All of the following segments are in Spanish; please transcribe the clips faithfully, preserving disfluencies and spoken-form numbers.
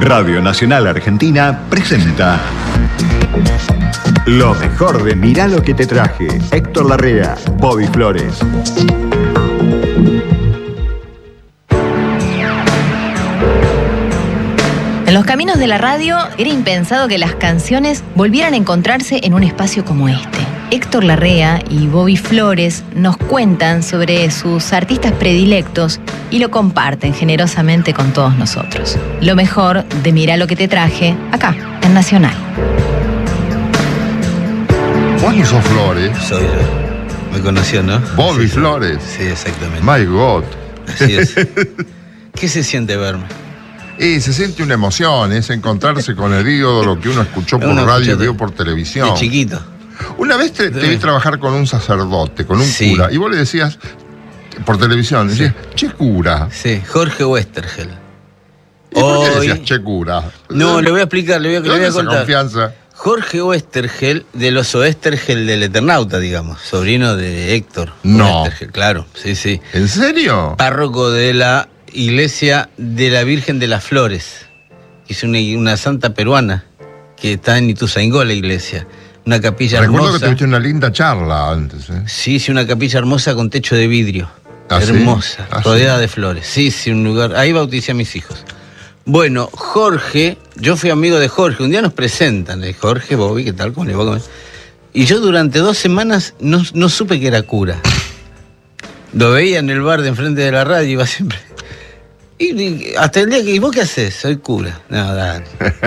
Radio Nacional Argentina presenta lo mejor de Mirá lo que te traje. Héctor Larrea, Bobby Flores. En los caminos de la radio era impensado que las canciones volvieran a encontrarse en un espacio como este. Héctor Larrea y Bobby Flores nos cuentan sobre sus artistas predilectos y lo comparten generosamente con todos nosotros. Lo mejor de Mirá lo que te traje, acá, en Nacional. ¿Vos no sos Flores? Soy yo. Me conoció, ¿no? Bobby sí, Flores. Sí, exactamente. My God. Así es. ¿Qué se siente verme? Y se siente una emoción, es encontrarse con el ídolo, lo que uno escuchó por Uno radio y escuchó vio por televisión. De chiquito. Una vez te, te vi trabajar con un sacerdote, con un Sí. cura, y vos le decías, por televisión, le decías, che cura. Sí, Jorge Westergel. ¿Y por qué Hoy- decías che cura? No, le voy a explicar, le voy a, ¿De le voy dónde a esa contar. confianza? Jorge Westergel, de los Oestergel del Eternauta, digamos, sobrino de Héctor. No. Westergel, claro, sí, sí. ¿En serio? Párroco de la iglesia de la Virgen de las Flores, que es una, una santa peruana, que está en Ituzaingó, la iglesia. Una capilla Recuerdo hermosa. que tuviste una linda charla antes, ¿eh? Sí, sí, una capilla hermosa con techo de vidrio. ¿Ah, sí? Hermosa, ¿Ah, rodeada sí? de flores. Sí, sí, un lugar. Ahí bauticé a mis hijos. Bueno, Jorge, yo fui amigo de Jorge. Un día nos presentan, le dije, Jorge, Bobby, ¿qué tal? ¿Cómo le va? Y yo durante dos semanas no, no supe que era cura. Lo veía en el bar de enfrente de la radio, iba siempre. Y, y hasta el día que, ¿y vos qué haces? Soy cura. No, dale.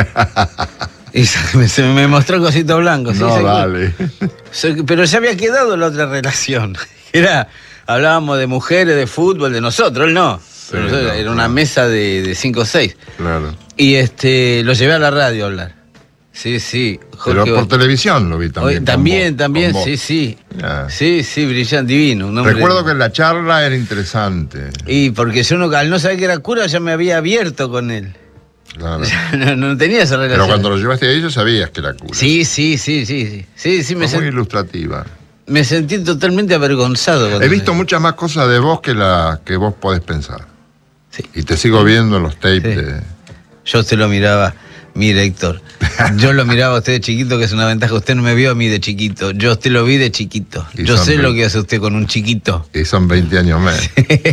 Y se me, se me mostró cosito blanco. sí, No, soy cura. dale. Soy- pero ya había quedado la otra relación. Era, hablábamos de mujeres, de fútbol, de nosotros, él no. Pero Sí, nosotros- no, era una claro. mesa de, de cinco o seis. Claro. Y este, lo llevé a la radio a hablar. Sí, sí. Pero Jorge- por televisión lo vi también. Hoy- con también, vos, también, con vos. sí, sí. Ya. Sí, sí, brillante, divino. un hombre- Recuerdo que la charla era interesante. Y porque yo no, al no saber que era cura ya me había abierto con él. Claro. No, no tenía esa relación. Pero cuando lo llevaste a ellos sabías que era cura. Sí, sí, sí, sí, sí. Sí, sí, me, Fue muy sen- ilustrativa. me sentí totalmente avergonzado. cuando He visto me- muchas más cosas de vos que la que vos podés pensar. Sí. Y te sigo viendo en los tapes Sí. de... Yo usted lo miraba, mire Héctor, yo lo miraba a usted de chiquito, que es una ventaja, usted no me vio a mí de chiquito, yo a usted lo vi de chiquito, Y yo son sé lo veinte. que hace usted con un chiquito. Y son veinte años más.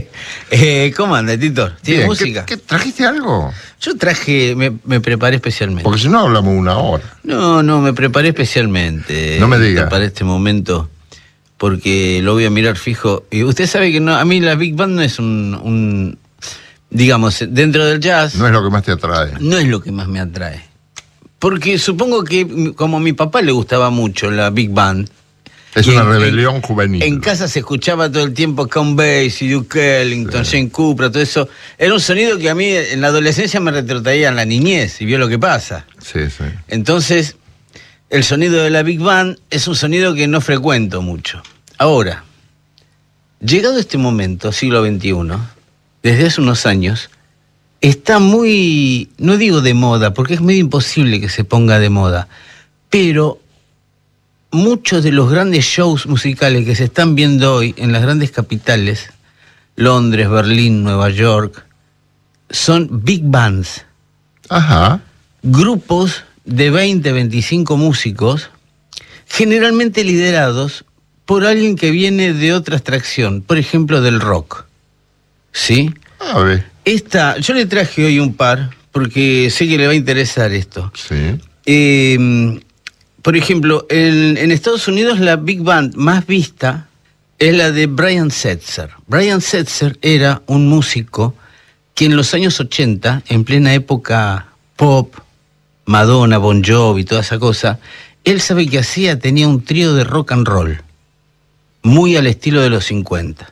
eh, ¿Cómo anda, Titor? ¿Tiene Bien, música? ¿qué, qué- ¿Trajiste algo? Yo traje, me, me preparé especialmente. Porque si no hablamos una hora. No, no, me preparé especialmente. No me diga. Para este momento, porque lo voy a mirar fijo. Y usted sabe que no, a mí la Big Band no es un, un digamos, dentro del jazz... No es lo que más te atrae. No es lo que más me atrae. Porque supongo que como a mi papá le gustaba mucho la Big Band, Es y una en- rebelión juvenil. en casa se escuchaba todo el tiempo Count Basie, Duke Ellington, Jane Cooper, todo eso. Era un sonido que a mí en la adolescencia me retrotraía en la niñez y vio lo que pasa. Sí, sí. Entonces, el sonido de la Big Band es un sonido que no frecuento mucho. Ahora, llegado este momento, siglo veintiuno, desde hace unos años, está muy, no digo de moda, porque es medio imposible que se ponga de moda, pero muchos de los grandes shows musicales que se están viendo hoy en las grandes capitales, Londres, Berlín, Nueva York, son big bands, Ajá. grupos de veinte, veinticinco músicos, generalmente liderados por alguien que viene de otra extracción, por ejemplo del rock. ¿Sí? A ver. Esta, yo le traje hoy un par, porque sé que le va a interesar esto. Sí. Eh, por ejemplo, en, en Estados Unidos la Big Band más vista es la de Brian Setzer. Brian Setzer era un músico que en los años ochenta, en plena época pop, Madonna, Bon Jovi, toda esa cosa, él sabe que hacía, tenía un trío de rock and roll, muy al estilo de los cincuenta.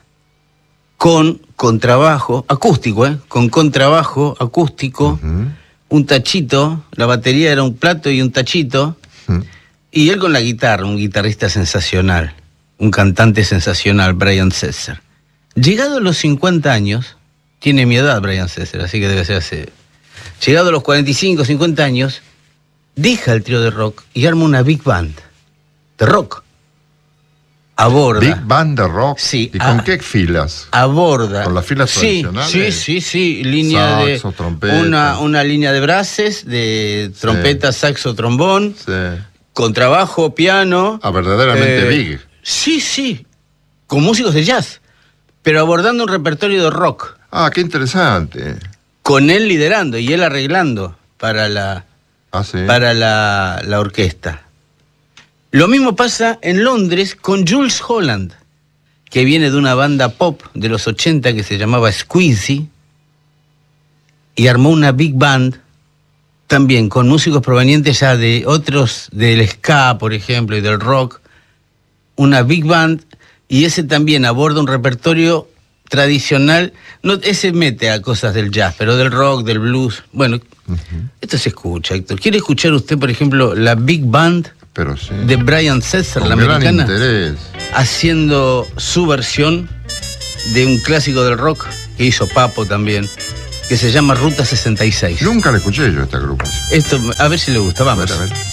Con contrabajo, acústico, ¿eh? Con contrabajo acústico, Ujú. un tachito, la batería era un plato y un tachito, Ujú. y él con la guitarra, un guitarrista sensacional, un cantante sensacional, Brian Setzer. Llegado a los cincuenta años, tiene mi edad Brian Setzer, así que debe ser hace... Llegado a los cuarenta y cinco, cincuenta años, deja el trío de rock y arma una big band de rock. aborda. Big Band de rock. Sí, ¿Y con a- qué filas? Aborda. ¿Con las filas sí, tradicionales? Sí, sí, sí. Línea Saxo, de. trompeta. Una, una línea de brases, de trompeta, saxo, trombón, Sí. contrabajo, piano. Ah, verdaderamente Eh, big. Sí, sí. Con músicos de jazz. Pero abordando un repertorio de rock. Ah, qué interesante. Con él liderando y él arreglando para la, Ah, sí. para la, la orquesta. Lo mismo pasa en Londres con Jools Holland, que viene de una banda pop de los ochenta que se llamaba Squeezy, y armó una big band también con músicos provenientes ya de otros, del ska, por ejemplo, y del rock. Una big band, y ese también aborda un repertorio tradicional. No, ese mete a cosas del jazz, pero del rock, del blues. Bueno, esto se escucha, Héctor. ¿Quiere escuchar usted, por ejemplo, la big band Pero sí. de Brian Setzer, Con la gran americana, interés. haciendo su versión de un clásico del rock que hizo Papo también, que se llama Ruta sesenta y seis? Nunca la escuché yo esta agrupación. Esto, a ver si le gusta, A vamos. ver, a ver.